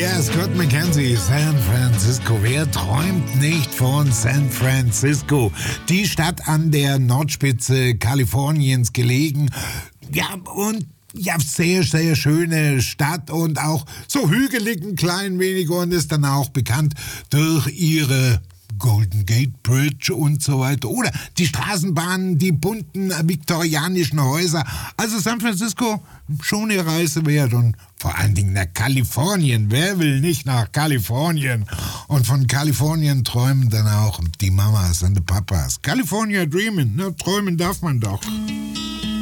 Ja, Scott McKenzie, San Francisco. Wer träumt nicht von San Francisco? Die Stadt an der Nordspitze Kaliforniens gelegen. Ja, und ja, sehr, sehr schöne Stadt und auch so hügelig ein klein wenig und ist dann auch bekannt durch ihre Golden Gate Bridge und so weiter. Oder die Straßenbahnen, die bunten viktorianischen Häuser. Also San Francisco, schon eine Reise wert und vor allen Dingen nach Kalifornien. Wer will nicht nach Kalifornien? Und von Kalifornien träumen dann auch die Mamas und die Papas. California Dreamin', ne? Träumen darf man doch.